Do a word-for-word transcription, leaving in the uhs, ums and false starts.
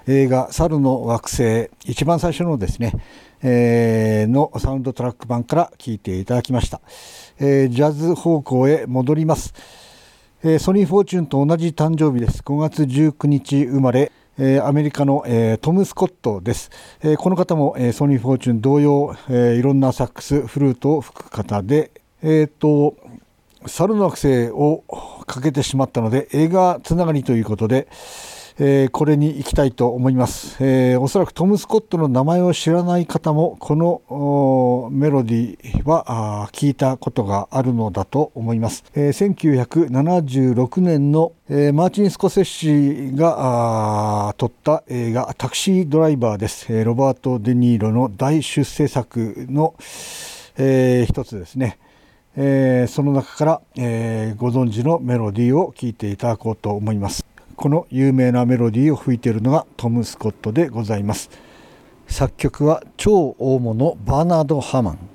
映画猿の惑星、一番最初のですね、えー、のサウンドトラック版から聴いていただきました。えー、ジャズ方向へ戻ります。えー、ソニー・フォーチュンと同じ誕生日です。ごがつじゅうくにち生まれ、えー、アメリカの、えー、トム・スコットです。えー、この方も、えー、ソニー・フォーチュン同様、えー、いろんなサックス、フルートを吹く方で、えーと、猿の惑星をかけてしまったので映画つながりということで、えー、これに行きたいと思います。えー、おそらくトム・スコットの名前を知らない方もこのメロディーは聞いたことがあるのだと思います。えー、せんきゅうひゃくななじゅうろくねんの、えー、マーチン・スコセッシが撮った映画タクシードライバーです。えー、ロバート・デ・ニーロの大出世作の、えー、一つですね。えー、その中から、えー、ご存知のメロディーを聴いていただこうと思います。この有名なメロディーを吹いているのがトム・スコットでございます。作曲は超大物バーナード・ハーマン。